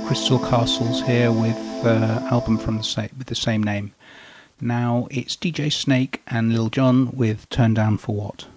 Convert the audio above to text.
Crystal Castles here with album from with the same name. Now it's DJ Snake and Lil Jon with Turn Down for What.